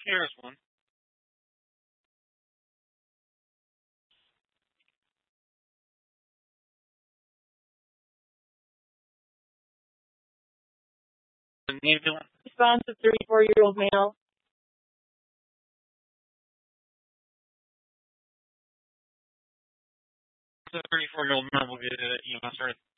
Here's one. The ambulance. Response of 34-year-old male. The 34-year-old male will get EMS.